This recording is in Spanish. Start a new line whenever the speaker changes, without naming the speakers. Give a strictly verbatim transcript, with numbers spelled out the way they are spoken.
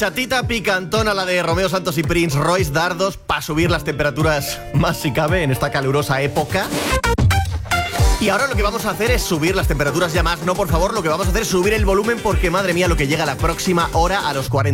Chatita picantona, la de Romeo Santos y Prince Royce, dardos para subir las temperaturas más si cabe en esta calurosa época. Y ahora lo que vamos a hacer es subir las temperaturas ya más. No, por favor, lo que vamos a hacer es subir el volumen porque, madre mía, lo que llega la próxima hora a los cuarenta.